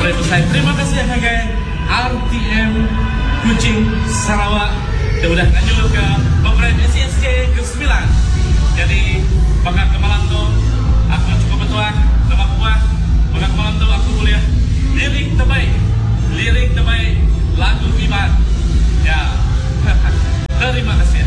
Operator saya, terima kasih sebagai RTM Kuching Sarawak. Kita sudah lanjut ke program SSK ke-9. Jadi pada malam tu aku cukup bertuah, lemak buah. Pada malam tu aku boleh lirik terbaik lagu Iman. Ya. Terima kasih.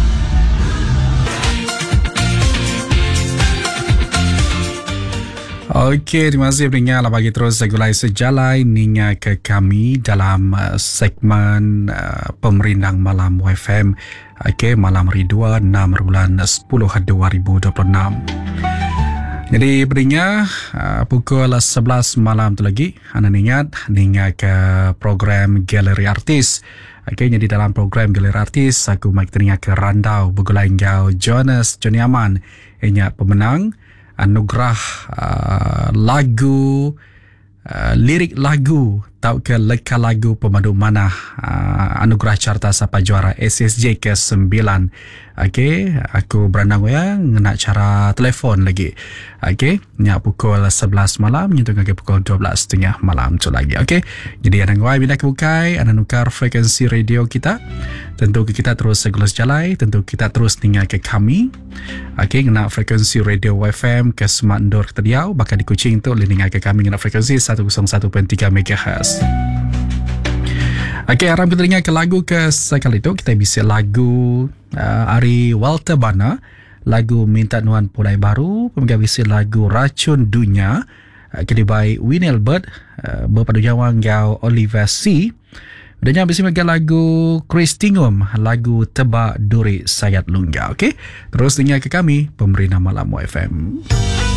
Okey, terima kasih pendengar. Bagi terus segulai sejalai ninga ke kami dalam segmen Pemerintah Malam YFM. Okey, malam hari 2 bulan 10 2026. Jadi pendengar, pukul 11 malam tu lagi anda ingat ninga ke program Galeri Artis. Okey, jadi dalam program Galeri Artis aku mai teringat ke randau bergulai-gau Jonas Johnny Aman, ingat pemenang anugerah lagu lirik lagu tau ke leka lagu pemandu manah anugerah carta sapa juara SSJ ke-9. Okey, aku berandang ya nak cara telefon lagi. Okey, nya pukul 11 malam nyentuh ke pukul 12.30 malam tu lagi. Okey, jadi anda ngoi bila kebukai anda nukar frekuensi radio kita. Tentu kita terus segulus jalai, tentu kita terus tinggal ke kami. Okey, kena frekuensi radio YFM ke Smart Ndor Ketediau, bakal di Kuching tu tinggal ke kami kena frekuensi 101.3 MHz. Okey, harap kita dengar ke lagu ke sekali tu. Kita bisa lagu Ari Walter Bana, lagu Minta Nuan Pulai Baru, kemudian bisa lagu Racun Dunia, kedibai Win Albert, berpadu jawang gau Oliver C. Dan yang bisa megang lagu Chris Tingum, lagu Tebak Duri Sayat Lungga. Okey, terus dengar ke kami Pemerintah Malam YFM.